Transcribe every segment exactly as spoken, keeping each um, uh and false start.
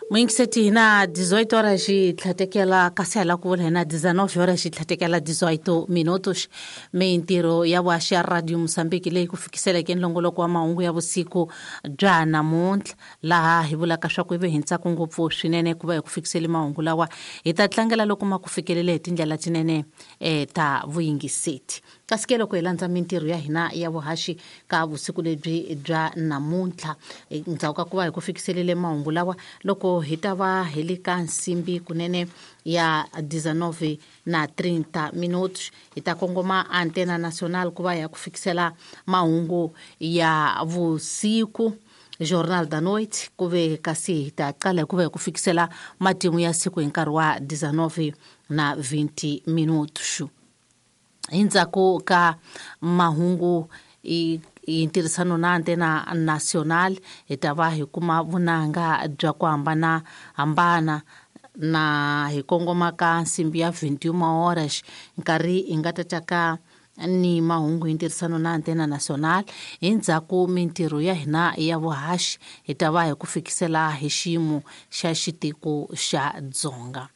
Moingiseti na dezoito horas e tlatekela kasela kule na dezenove horas e tlatekela dezoito minutos. Mentiro ya washa Radio Msambiki lei kufikisela kenlongolo kwa maungu ya usiku jana muntla laha hivula kashwa ive hintsa kungupfu swinene kuva ya kufikisela maungu lawa itatlangela loko makufikelele tindlela tinene e, ta vuyingiseti. Kasikelo ko ilanza mentiro ya hina ya vuhashi ka usiku lebyi bya namuntla e, ndzauka kuva ya kufikiselele maungu lawa loko hitava helika nsimbi kunene ya dezenove na trinta minutos itakongoma Antena Nacional kuva ya kufikisela maungu ya vusiku Jornal da Noite kuve kasi hitaqala kuva ya kufikisela matimu ya siku nkarhi wa dezenove na vinte minutos. Indzako ka mahungu i intirisano na Antena Nacional itava hi kuma vunanga bya ku hambana hambana na hi kongoma ka nsimbi ya vinte e uma horas nkarhi ingatataka ni mahungu intirisano na Antena Nacional. Indzako mintirho ya hina ya vuhashi itava hi ku fikisela hi xiyimo xa xitiko xa Dzonga.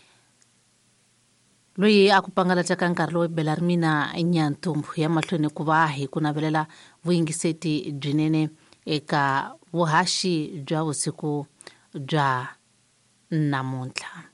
Loyi aku pangalataka nkarhi lowu bela rimina Nyantumbu ya mahlweni kuva hi ku navelela vuyingiseti byinene eka vuhashi bya vusiku bya namuntla.